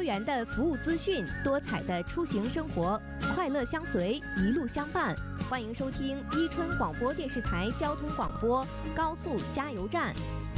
多元的服务资讯，多彩的出行生活，快乐相随，一路相伴。欢迎收听伊春广播电视台交通广播高速加油站。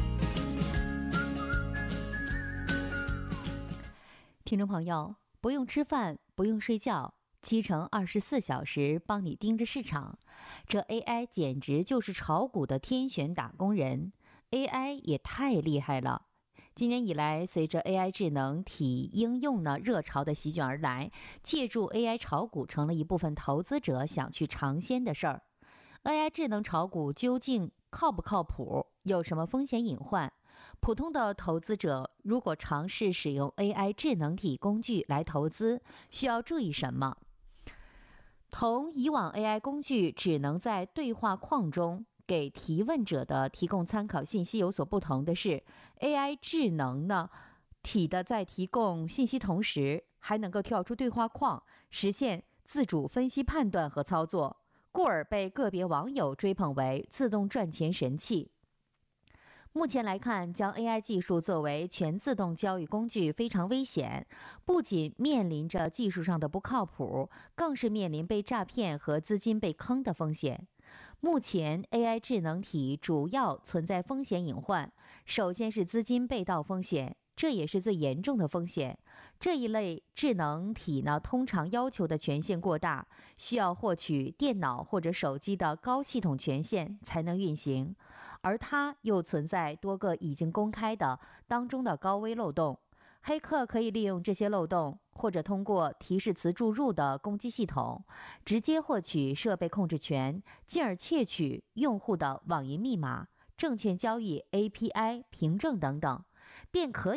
听众朋友，不用吃饭，不用睡觉，7乘24小时帮你盯着市场，这 AI 简直就是炒股的天选打工人。AI 也太厉害了。今年以来，随着 AI 智能体应用热潮的席卷而来，借助 AI 炒股成了一部分投资者想去尝鲜的事儿。AI 智能炒股究竟靠不靠谱？有什么风险隐患？普通的投资者如果尝试使用 AI 智能体工具来投资，需要注意什么？同以往 AI 工具只能在对话框中给提问者的提供参考信息有所不同的是， AI 智能体的在提供信息同时，还能够跳出对话框，实现自主分析判断和操作，故而被个别网友追捧为自动赚钱神器。目前来看，将 AI 技术作为全自动交易工具非常危险，不仅面临着技术上的不靠谱，更是面临被诈骗和资金被坑的风险。目前 AI 智能体主要存在风险隐患，首先是资金被盗风险，这也是最严重的风险。这一类智能体通常要求的权限过大，需要获取电脑或者手机的高系统权限才能运行，而它又存在多个已经公开的当中的高危漏洞。黑客可以利用这些漏洞，或者通过提示词注入的攻击系统，直接获取设备控制权，进而窃取用户的网银密码、证券交易 API 凭证等等，便可